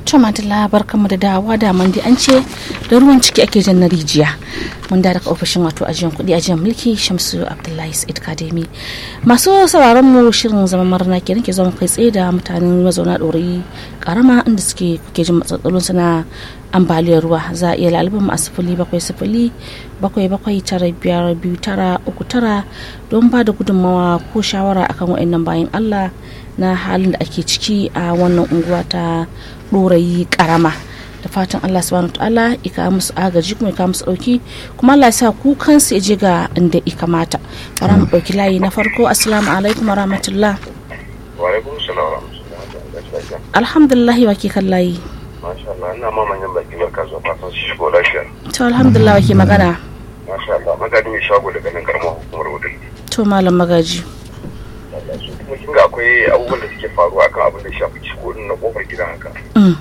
Tumatila barkanmu da dawa da mandi an ce da ruwan ciki ake jan na rijiya. Mun da daga ofishin wato ajiyar kuɗi ajiyar mulki Shamsu Abdullahi Said Kademi. Masu sauraron mu shirin zaman marna ke rinke zama kai tsaye da mutanen mazauna ɗorayi karama inda suke kuke jin matsalolin suna ambaliyar ruwa. Za a iya lalubin mu a 07077952939 don ba da gudunmawa ko shawara akan waɗannan bayan Allah na halin da ake ciki a wannan unguwa ta ɗorayi karama. Da fatan Allah subhanahu ta'ala ya kawo musu agaji kuma ya kawo musu dauki kuma Allah ya sa ku kansu ya je ga inda ya kamata. Bara mu dauki layi na farko. Assalamu alaikum wa rahmatullah. Wa alaikum assalam wa rahmatullah. Alhamdulillah wa ke kan layi. Masha Allah ina ma manyan baki barka zuwa fatan su shigo lafiya. To alhamdulillah wa ke magana. Masha Allah magadi mai shago daga nan karamar hukumar Wudil. To malam magaji. Kuma kin ga akwai abubuwan da suke faruwa akan abin da shafi ciko din na kofar gidan haka.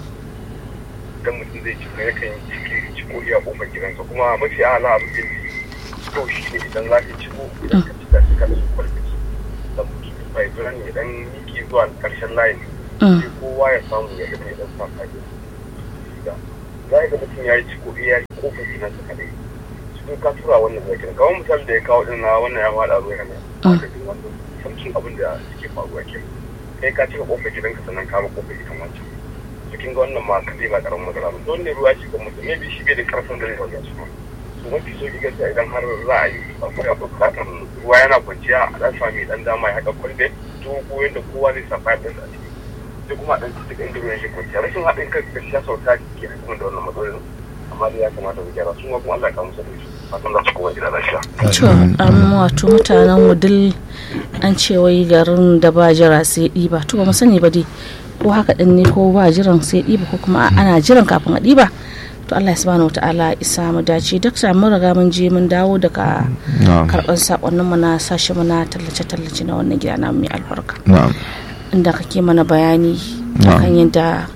Idan mutum zai cika yakan yi ciko iya kofar gidansa kuma mafi ala abin da to shi ne idan za ka ciko idan ka cika shi kada su kwalfi da mutum bai zuwa ne idan miki zuwa karshen layin sai kowa ya samu ya ga idan sa kaje za ga mutum ya yi ciko iya kofar gidansa kadai cikin ka tura wannan zai kira kawai misali da ya kawo din na wannan ya faɗa ruwa ne wannan samcin abin da suke faruwa ke kai ka cika kofar gidanka sannan ka ba kofar gidan wancan cikin ga wannan ma kaje ba karamin matsala ba don ne ruwa shi ga mutum maybe shi bai da karfin da zai wajen su to mafi so ki gaskiya idan har za a yi akwai bukatar ruwa yana kwanciya a dan sami dan dama ya haka kwalbe to ko yanda kowa zai sa pipe a ciki sai kuma dan cikin inda ruwan shi kwanciya rashin haɗin kai gaskiya sauta ke haifar da wannan matsalolin amma dai ya kamata mu gyara su kuma Allah ya kawo musu da shi fatan za su kowa gida lafiya. To wato mutanen Wudil an ce wai garin da ba jira sai ɗiba to ba mu sani ba dai ko haka din ne ko ba jiran sai ɗiba ko kuma ana jiran kafin a ɗiba to Allah ya subhanahu wataala isa mu dace duk mun riga mun je mun dawo daga karɓar sakonnin mu na sashi mu na tallace na wannan gida na mai albarka inda kake mana bayani akan yadda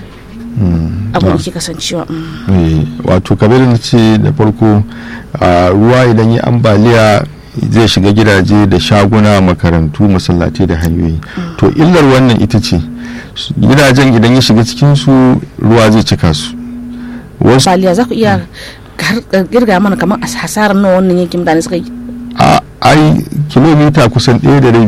abu da ke kasancewa wato kamar da ce da farko ruwa idan yi ambaliya zai shiga gidaje da shaguna makarantu masallatai da hanyoyi to illar wannan ita ce gidajen idan ya shiga cikin su ruwa zai cika su wasu baliya za ku iya girga mana kamar hasarar na wannan yankin mutane suka yi ai kilomita kusan 1.5